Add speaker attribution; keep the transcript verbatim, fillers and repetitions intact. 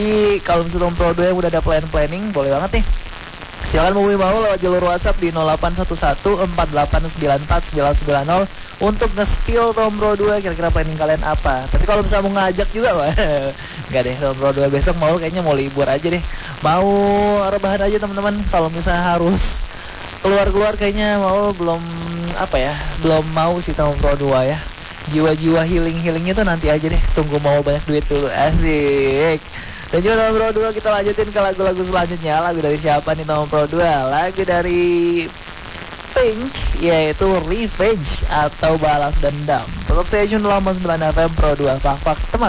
Speaker 1: kalau misalnya Pro dua yang udah ada plan-planning, boleh banget nih. Silakan hubungi mau lewat jalur WhatsApp di nol delapan satu satu empat delapan sembilan empat sembilan sembilan nol untuk nge-spill Tom Pro dua kira-kira planning kalian apa. Tapi kalau misalnya mau ngajak juga, wah, enggak deh, Tom Pro dua besok mau kayaknya mau libur aja deh. Mau rebahan aja teman-teman. Kalau misalnya harus keluar-keluar kayaknya mau belum apa ya, belum mau sih Tom Pro dua ya. Jiwa-jiwa healing-healingnya tuh nanti aja deh. Tunggu mau banyak duit dulu. Asik. Dan juga Tom Pro dua kita lanjutin ke lagu-lagu selanjutnya. Lagu dari siapa nih Tom Pro dua? Lagu dari Pink, yaitu Revenge atau Balas Dendam. Tetap stay tune dalam sembilan F M Pro dua. Fak-fak teman.